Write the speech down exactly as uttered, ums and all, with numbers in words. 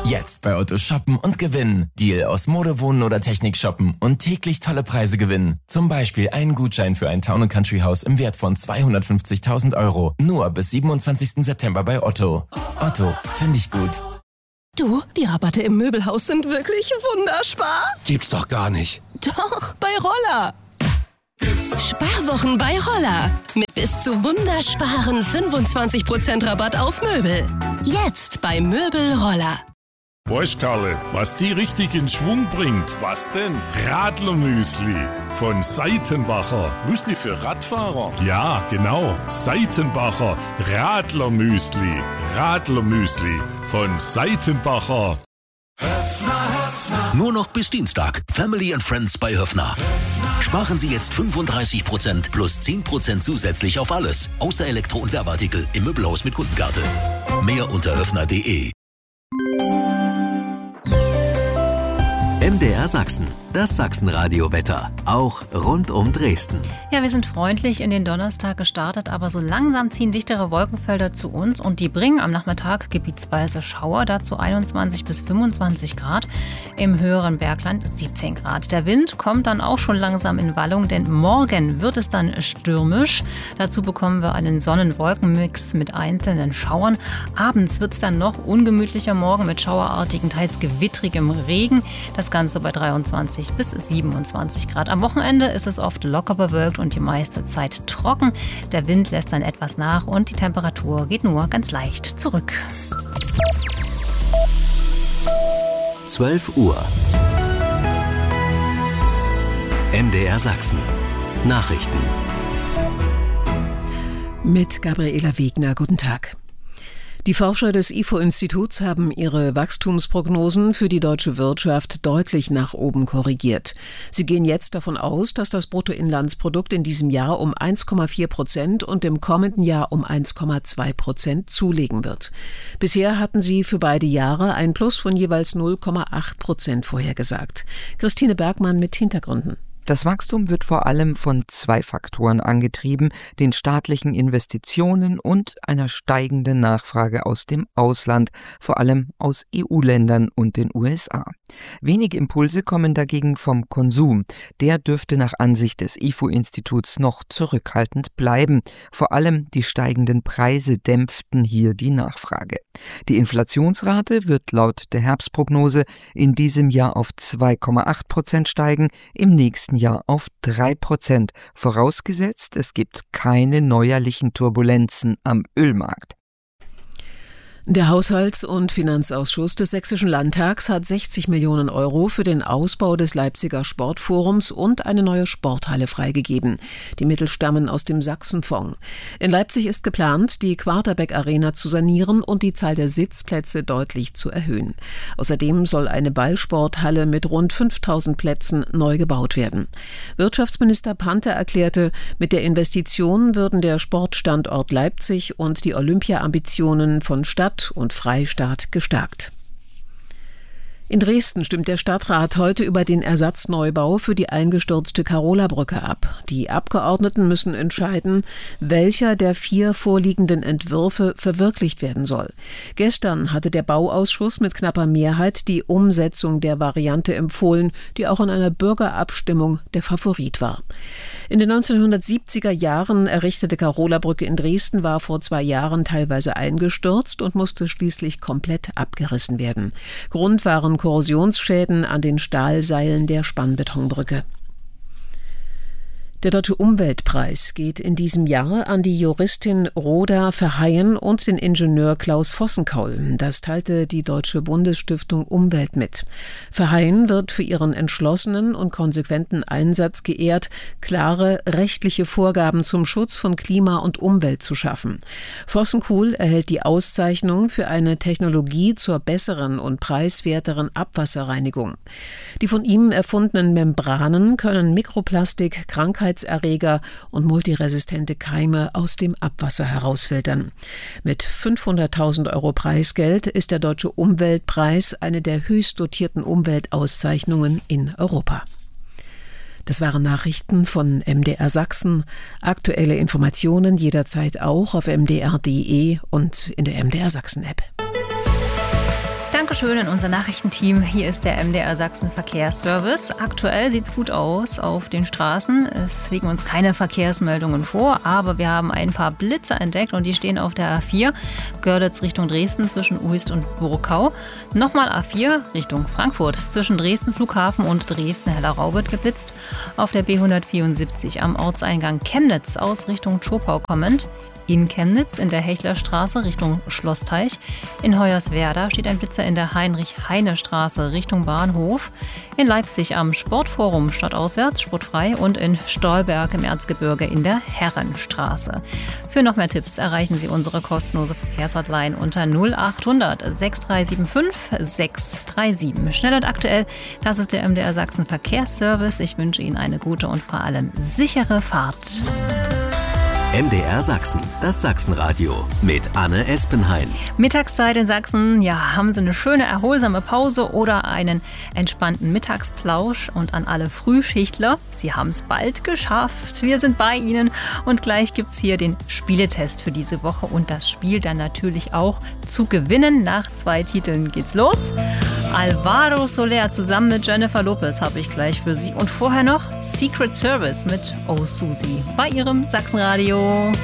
Jetzt bei Otto shoppen und gewinnen. Deal aus Mode, Wohnen oder Technik shoppen und täglich tolle Preise gewinnen. Zum Beispiel einen Gutschein für ein Town and Country Haus im Wert von zweihundertfünfzigtausend Euro. Nur bis siebenundzwanzigsten September bei Otto. Otto, finde ich gut. Du, die Rabatte im Möbelhaus sind wirklich wunderspar. Gibt's doch gar nicht. Doch, bei Roller. Sparwochen bei Roller. Mit bis zu wundersparen fünfundzwanzig Prozent Rabatt auf Möbel. Jetzt bei Möbel Roller. Weißt Karle, was die richtig in Schwung bringt? Was denn? Radlermüsli von Seitenbacher. Müsli für Radfahrer? Ja, genau. Seitenbacher Radlermüsli. Radlermüsli von Seitenbacher. Höffner, Höffner. Nur noch bis Dienstag. Family and Friends bei Höffner. Höffner. Sparen Sie jetzt fünfunddreißig Prozent plus zehn Prozent zusätzlich auf alles. Außer Elektro- und Werbeartikel im Möbelhaus mit Kundenkarte. Mehr unter höffner punkt de. M D R Sachsen, das Sachsenradio-Wetter, auch rund um Dresden. Ja, wir sind freundlich in den Donnerstag gestartet, aber so langsam ziehen dichtere Wolkenfelder zu uns und die bringen am Nachmittag gebietsweise Schauer, dazu einundzwanzig bis fünfundzwanzig Grad, im höheren Bergland siebzehn Grad. Der Wind kommt dann auch schon langsam in Wallung, denn morgen wird es dann stürmisch. Dazu bekommen wir einen Sonnen-Wolken-Mix mit einzelnen Schauern. Abends wird es dann noch ungemütlicher, morgen mit schauerartigen, teils gewittrigem Regen. Das Ganze bei dreiundzwanzig bis siebenundzwanzig Grad. Am Wochenende ist es oft locker bewölkt und die meiste Zeit trocken. Der Wind lässt dann etwas nach und die Temperatur geht nur ganz leicht zurück. zwölf Uhr. M D R Sachsen. Nachrichten. Mit Gabriela Wegner. Guten Tag. Die Forscher des I F O-Instituts haben ihre Wachstumsprognosen für die deutsche Wirtschaft deutlich nach oben korrigiert. Sie gehen jetzt davon aus, dass das Bruttoinlandsprodukt in diesem Jahr um eins Komma vier Prozent und im kommenden Jahr um eins Komma zwei Prozent zulegen wird. Bisher hatten sie für beide Jahre ein Plus von jeweils null Komma acht Prozent vorhergesagt. Christine Bergmann mit Hintergründen. Das Wachstum wird vor allem von zwei Faktoren angetrieben, den staatlichen Investitionen und einer steigenden Nachfrage aus dem Ausland, vor allem aus E U-Ländern und den U S A. Wenige Impulse kommen dagegen vom Konsum. Der dürfte nach Ansicht des I F O-Instituts noch zurückhaltend bleiben. Vor allem die steigenden Preise dämpften hier die Nachfrage. Die Inflationsrate wird laut der Herbstprognose in diesem Jahr auf zwei Komma acht Prozent steigen, im nächsten Jahr auf drei Prozent, vorausgesetzt, es gibt keine neuerlichen Turbulenzen am Ölmarkt. Der Haushalts- und Finanzausschuss des Sächsischen Landtags hat sechzig Millionen Euro für den Ausbau des Leipziger Sportforums und eine neue Sporthalle freigegeben. Die Mittel stammen aus dem Sachsenfonds. In Leipzig ist geplant, die Quarterback Arena zu sanieren und die Zahl der Sitzplätze deutlich zu erhöhen. Außerdem soll eine Ballsporthalle mit rund fünftausend Plätzen neu gebaut werden. Wirtschaftsminister Panther erklärte, mit der Investition würden der Sportstandort Leipzig und die Olympia-Ambitionen von Stadt und Freistaat gestärkt. In Dresden stimmt der Stadtrat heute über den Ersatzneubau für die eingestürzte Karola-Brücke ab. Die Abgeordneten müssen entscheiden, welcher der vier vorliegenden Entwürfe verwirklicht werden soll. Gestern hatte der Bauausschuss mit knapper Mehrheit die Umsetzung der Variante empfohlen, die auch in einer Bürgerabstimmung der Favorit war. In den neunzehnhundertsiebziger Jahren errichtete Karola-Brücke in Dresden war vor zwei Jahren teilweise eingestürzt und musste schließlich komplett abgerissen werden. Grund waren Korrosionsschäden an den Stahlseilen der Spannbetonbrücke. Der Deutsche Umweltpreis geht in diesem Jahr an die Juristin Rhoda Verheyen und den Ingenieur Klaus Vossenkaul. Das teilte die Deutsche Bundesstiftung Umwelt mit. Verheyen wird für ihren entschlossenen und konsequenten Einsatz geehrt, klare rechtliche Vorgaben zum Schutz von Klima und Umwelt zu schaffen. Vossenkaul erhält die Auszeichnung für eine Technologie zur besseren und preiswerteren Abwasserreinigung. Die von ihm erfundenen Membranen können Mikroplastik, Krankheitserreger und multiresistente Keime aus dem Abwasser herausfiltern. Mit fünfhunderttausend Euro Preisgeld ist der Deutsche Umweltpreis eine der höchst dotierten Umweltauszeichnungen in Europa. Das waren Nachrichten von M D R Sachsen. Aktuelle Informationen jederzeit auch auf m d r punkt d e und in der M D R Sachsen App. Dankeschön. Dankeschön in unser Nachrichtenteam. Hier ist der M D R Sachsen Verkehrsservice. Aktuell sieht es gut aus auf den Straßen. Es liegen uns keine Verkehrsmeldungen vor, aber wir haben ein paar Blitze entdeckt und die stehen auf der A vier. Görlitz Richtung Dresden zwischen Uist und Burkau. Nochmal A vier Richtung Frankfurt. Zwischen Dresden Flughafen und Dresden-Hellerau wird geblitzt. Auf der B hundertvierundsiebzig am Ortseingang Chemnitz aus Richtung Schopau kommend. In Chemnitz in der Hechlerstraße Richtung Schlossteich. In Hoyerswerda steht ein Blitzer in der Heinrich-Heine-Straße Richtung Bahnhof. In Leipzig am Sportforum stadtauswärts sportfrei und in Stolberg im Erzgebirge in der Herrenstraße. Für noch mehr Tipps erreichen Sie unsere kostenlose Verkehrshotline unter null achthundert sechs drei sieben fünf sechs drei sieben. Schnell und aktuell, das ist der M D R Sachsen Verkehrsservice. Ich wünsche Ihnen eine gute und vor allem sichere Fahrt. M D R Sachsen, das Sachsenradio mit Anne Espenhain. Mittagszeit in Sachsen, ja, haben Sie eine schöne, erholsame Pause oder einen entspannten Mittagsplausch. Und an alle Frühschichtler, Sie haben es bald geschafft. Wir sind bei Ihnen und gleich gibt es hier den Spieletest für diese Woche und das Spiel dann natürlich auch zu gewinnen. Nach zwei Titeln geht's los. Alvaro Soler zusammen mit Jennifer Lopez habe ich gleich für Sie. Und vorher noch Secret Service mit Oh Susie bei Ihrem Sachsenradio.